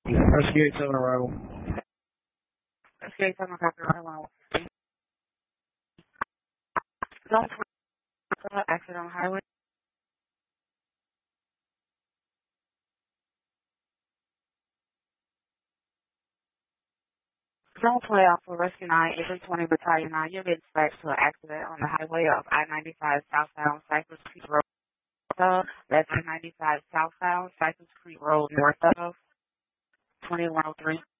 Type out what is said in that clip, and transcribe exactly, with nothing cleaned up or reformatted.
Rescue eight seven arrival. Rescue eight seven copy arrival. Zone twelve, accident on highway. Zone twelve for Rescue nine, April twenty, Battalion nine. You're getting dispatched to an accident on the highway of I ninety-five southbound Cypress Creek Road. That's I ninety-five southbound Cypress Creek Road north of twenty-one oh three.